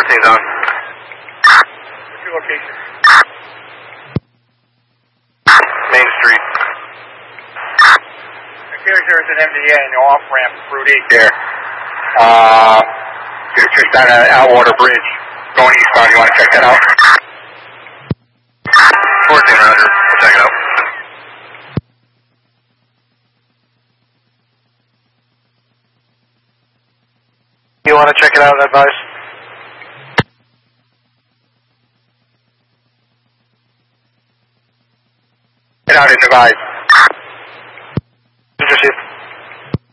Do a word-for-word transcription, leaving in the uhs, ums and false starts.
seventeen's on. What's your location? Main Street. Here's there's an M D A and the off ramp Route eight There. Uh, you're just down at Atwater Bridge, going eastbound. You want to check that out? fourteen, Roger. We'll check it out. You want to check it out, advise? Get out and advise.